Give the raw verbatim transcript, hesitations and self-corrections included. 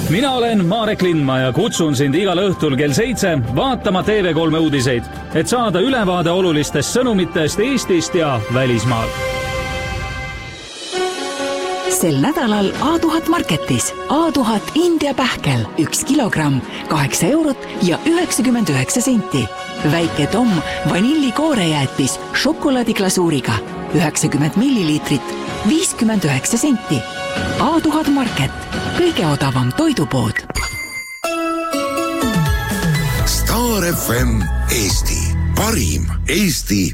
Mina olen Marek Lindma ja kutsun sind igal õhtul kell seitse vaatama T V kolm uudiseid, et saada ülevaade olulistest sõnumitest Eestist ja välismaalt. Sel nädalal A tuhat Marketis A tuhat India pähkel üks kilogramm, kaheksa eurot ja üheksakümmend üheksa senti. Väike Tom vanillikoorejäätis šokolaadiglasuuriga üheksakümmend milliliitrit, viiskümmend üheksa senti. A tuhat Market, kõige odavam toidupood. Star F M Eesti, parim Eesti